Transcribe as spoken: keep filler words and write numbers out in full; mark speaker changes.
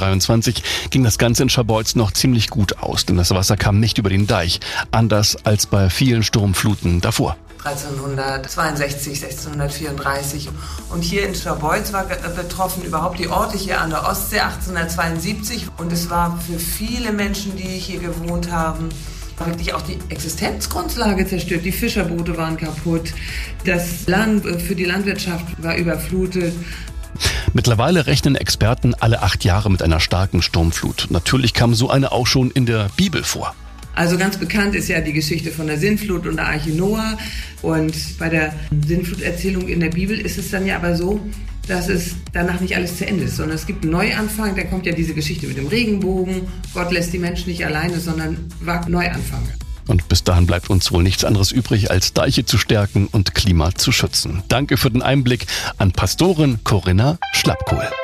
Speaker 1: dreizehnhundertdreiundzwanzig ging das Ganze in Scharbeutz noch ziemlich gut aus, denn das Wasser kam nicht über den Deich, anders als bei vielen Sturmfluten davor.
Speaker 2: dreizehnhundertzweiundsechzig, sechzehnhundertvierunddreißig. Und hier in Scharbeutz war betroffen überhaupt die Orte hier an der Ostsee achtzehnhundertzweiundsiebzig. Und es war für viele Menschen, die hier gewohnt haben, wirklich auch die Existenzgrundlage zerstört. Die Fischerboote waren kaputt, das Land für die Landwirtschaft war überflutet.
Speaker 1: Mittlerweile rechnen Experten alle acht Jahre mit einer starken Sturmflut. Natürlich kam so eine auch schon in der Bibel vor.
Speaker 2: Also ganz bekannt ist ja die Geschichte von der Sintflut und der Arche Noah. Und bei der Sintfluterzählung in der Bibel ist es dann ja aber so, dass es danach nicht alles zu Ende ist, sondern es gibt einen Neuanfang. Dann kommt ja diese Geschichte mit dem Regenbogen. Gott lässt die Menschen nicht alleine, sondern wagt Neuanfang.
Speaker 1: Und bis dahin bleibt uns wohl nichts anderes übrig, als Deiche zu stärken und Klima zu schützen. Danke für den Einblick an Pastorin Corinna Schlappkohl.